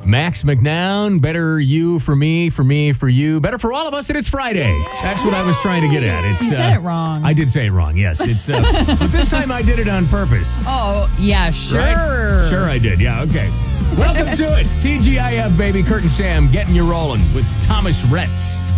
Max McNown, better you for me, for you, better for all of us, and it's Friday. That's what I was trying to get at. You said it wrong. I did say it wrong, yes. It's but this time I did it on purpose. Oh, yeah, sure. Right? Sure I did, yeah, okay. Welcome to it. TGIF, baby. Kurt and Sam getting you rolling with Thomas Rhetz.